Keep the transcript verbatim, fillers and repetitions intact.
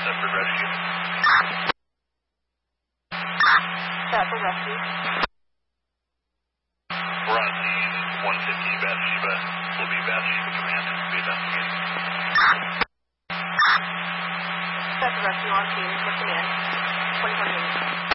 Separate rescue. Separate rescue. We're on scene one fifty Bathsheba. Will be Bathsheba Command. Be investigated. Separate rescue on scene with command. twenty-one minutes.